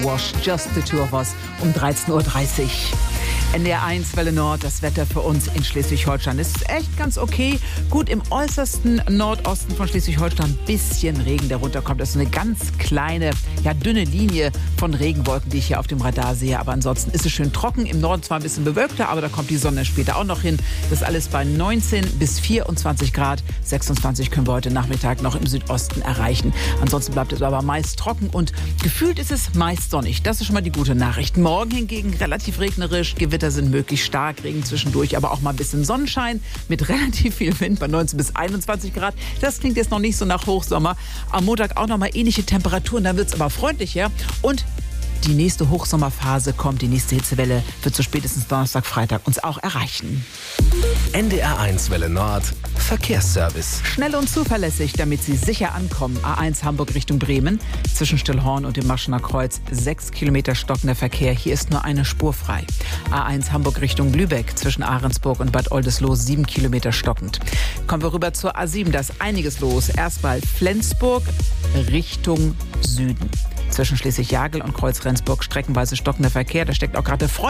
Wash, Just the Two of Us um 13.30 Uhr. NDR 1 Welle Nord, das Wetter für uns in Schleswig-Holstein ist echt ganz okay. Gut, im äußersten Nordosten von Schleswig-Holstein ein bisschen Regen, der runterkommt. Das ist eine ganz kleine, dünne Linie von Regenwolken, die ich hier auf dem Radar sehe. Aber ansonsten ist es schön trocken. Im Norden zwar ein bisschen bewölkter, aber da kommt die Sonne später auch noch hin. Das ist alles bei 19 bis 24 Grad. 26 können wir heute Nachmittag noch im Südosten erreichen. Ansonsten bleibt es aber meist trocken und gefühlt ist es meist sonnig. Das ist schon mal die gute Nachricht. Morgen hingegen relativ regnerisch, Gewitter sind möglich, stark Regen zwischendurch, aber auch mal ein bisschen Sonnenschein mit relativ viel Wind bei 19 bis 21 Grad. Das klingt jetzt noch nicht so nach Hochsommer. Am Montag auch noch mal ähnliche Temperaturen, dann wird es aber freundlicher und die nächste Hochsommerphase kommt, die nächste Hitzewelle wird so spätestens Donnerstag, Freitag uns auch erreichen. NDR 1 Welle Nord, Verkehrsservice. Schnell und zuverlässig, damit Sie sicher ankommen. A1 Hamburg Richtung Bremen, zwischen Stillhorn und dem Maschener Kreuz 6 Kilometer stockender Verkehr. Hier ist nur eine Spur frei. A1 Hamburg Richtung Lübeck, zwischen Ahrensburg und Bad Oldesloe 7 Kilometer stockend. Kommen wir rüber zur A7, da ist einiges los. Erstmal Flensburg Richtung Süden. Zwischen Schleswig-Jagel und Kreuz-Rendsburg streckenweise stockender Verkehr. Da steckt auch gerade